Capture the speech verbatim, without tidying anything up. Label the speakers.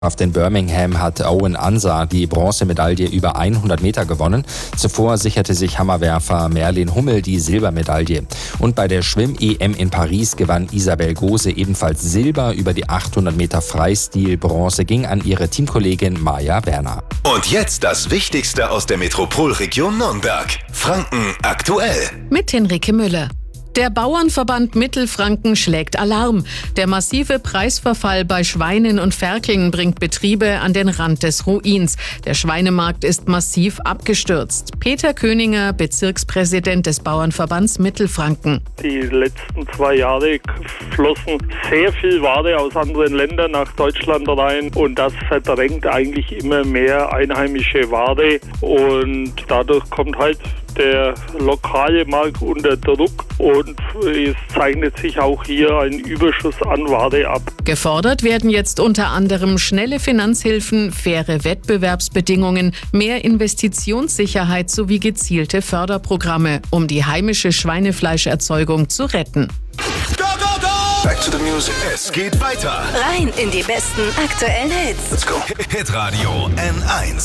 Speaker 1: In Birmingham hat Owen Ansah die Bronzemedaille über hundert Meter gewonnen. Zuvor sicherte sich Hammerwerfer Merlin Hummel die Silbermedaille. Und bei der Schwimm-E M in Paris gewann Isabel Gose ebenfalls Silber. Über die achthundert Meter Freistil. Bronze ging an ihre Teamkollegin Maja Werner.
Speaker 2: Und jetzt das Wichtigste aus der Metropolregion Nürnberg. Franken aktuell.
Speaker 3: Mit Henrike Müller. Der Bauernverband Mittelfranken schlägt Alarm. Der massive Preisverfall bei Schweinen und Ferkeln bringt Betriebe an den Rand des Ruins. Der Schweinemarkt ist massiv abgestürzt. Peter Köninger, Bezirkspräsident des Bauernverbands Mittelfranken.
Speaker 4: Die letzten zwei Jahre flossen sehr viel Ware aus anderen Ländern nach Deutschland rein und das verdrängt eigentlich immer mehr einheimische Ware und dadurch kommt halt der lokale Markt unter Druck und es zeichnet sich auch hier ein Überschuss an Ware ab.
Speaker 3: Gefordert werden jetzt unter anderem schnelle Finanzhilfen, faire Wettbewerbsbedingungen, mehr Investitionssicherheit sowie gezielte Förderprogramme, um die heimische Schweinefleischerzeugung zu retten.
Speaker 2: Go, go, go! Back to the music. Es geht weiter.
Speaker 5: Rein in die besten aktuellen Hits.
Speaker 2: Let's go. Hitradio N eins.